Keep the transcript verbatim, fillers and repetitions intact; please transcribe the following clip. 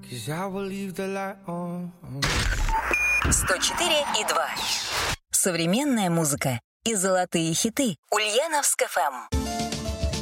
сто четыре и два. Современная музыка и золотые хиты. Ульяновск эф эм.